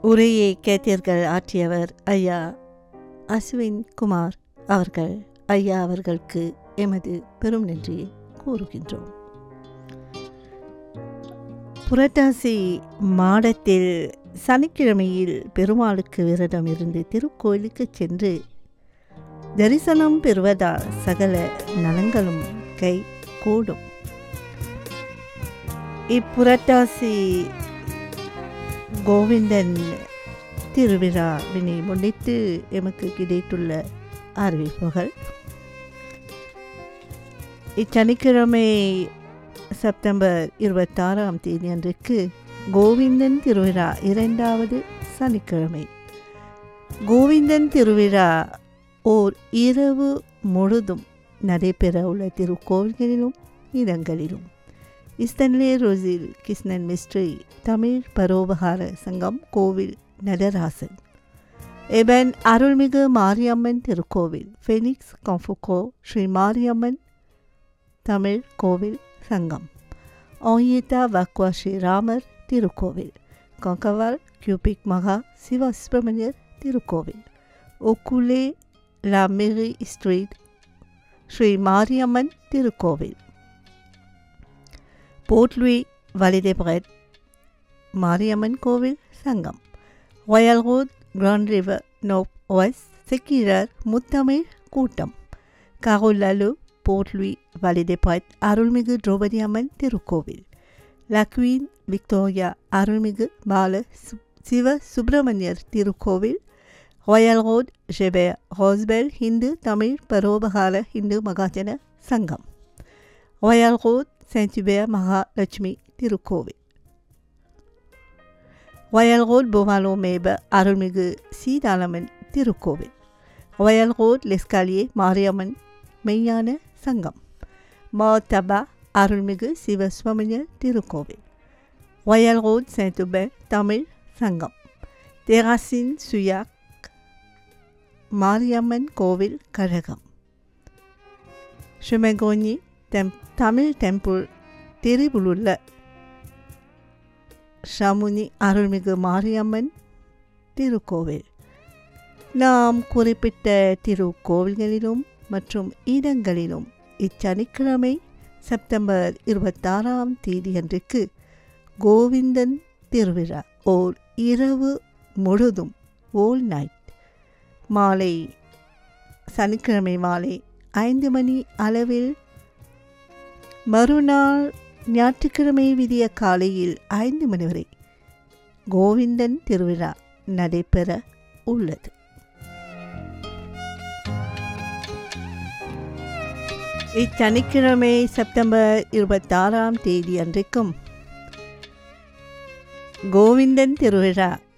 உரையை கேட்டீர்கள். ஆற்றியவர் ஐயா அஸ்வின் குமார் அவர்கள். ஐயா அவர்களுக்கு எமது பெரும் நன்றியை கூறுகின்றோம். புரட்டாசி மாடத்தில் சனிக்கிழமையில் பெருமாளுக்கு விரதம் இருந்து திருக்கோயிலுக்கு சென்று தரிசனம் பெறுவதால் சகல நலங்களும் கை கூடும். இப்புரட்டாசி கோவிந்தன் திருவிழாவினை முன்னிட்டு எமக்கு கிடைத்துள்ள அறிவிப்புகள். இச்சனிக்கிழமை செப்டம்பர் 26ஆம் தேதி அன்றைக்கு கோவிந்தன் திருவிழா 2வது சனிக்கிழமை. கோவிந்தன் திருவிழா ஓர் இரவு முழுதும் நடைபெற உள்ள திருக்கோவில்களிலும் இடங்களிலும் இஸ்தன்லே ரோசில் கிருஷ்ணன் மிஸ்ட்ரி தமிழ் பரோபகார சங்கம் கோவில் நடராசன் எபன் அருள்மிகு மாரியம்மன் திருக்கோவில் ஃபெனிக்ஸ் கம்ஃபுகோ ஸ்ரீ மாரியம்மன் தமிழ் கோவில் சங்கம் ஓயிதா வக்வா ஸ்ரீராமர் திருக்கோவில் கொங்கவால் கியூபிக் மகா சிவ சுப்பிரமணியர் திருக்கோவில் ஒக்குலே லாமெரி ஸ்ட்ரீட் ஸ்ரீ மாரியம்மன் திருக்கோவில் போர்ட்லூய் வலிதேபரட் மாரியம்மன் கோவில் சங்கம் Royal road grand river North west செக்கிரர் முத்தமிழ் கூட்டம் கரோலலு போர்ட்லூய் வலிதேபரட் அருள்மிகு திரௌபதி அம்மன் திருக்கோவில் லக்வீன் விக்டோரியா அருள்மிகு பால சிவ சுப்பிரமணியர் திருக்கோவில் ராயல் ரோட் ஜெபே ரோஸ்பெல் ஹிந்து தமிழ் பரோபகார ஹிந்து மகாஜன சங்கம் Royal road Saint Hubert Mahalakshmi திருக்கோவில் ராயல் ரோட் போவாலோ மேப அருள்மிகு சீதாலம்மன் திருக்கோவில் ராயல் ரோட் லெஸ்காலியே மாரியம்மன் மெய்யான சங்கம் மோத்தபா அருள்மிகு சிவசுவாமியர் திருக்கோவில் Royal road Saint Hubert Tamil சங்கம் தெராசின் சுயாக் மாரியம்மன் கோவில் கழகம் ஷுமெகோனி தமிழ் டெம்பிள் தெரிவுள்ள ஷமுனி அருள்மிகு மாரியம்மன் திருக்கோவில். நாம் குறிப்பிட்ட திருக்கோவில்களிலும் மற்றும் இடங்களிலும் இச்சனிக்கிழமை செப்டம்பர் 26ஆம் தேதி அன்றைக்கு கோவிந்தன் திருவிழா ஓர் இரவு முழுதும் ஓல் நைட் மாலை சனிக்கிழமை மாலை 5 மணி அளவில் மறுநாள் ஞாயிற்றுக்கிழமை விடிய காலையில் 5 மணி வரை கோவிந்தன் திருவிழா நடைபெற உள்ளது. இச்சனிக்கிழமை செப்டம்பர் 26ஆம் தேதி அன்றைக்கும் கோவிந்தன் திருவிழா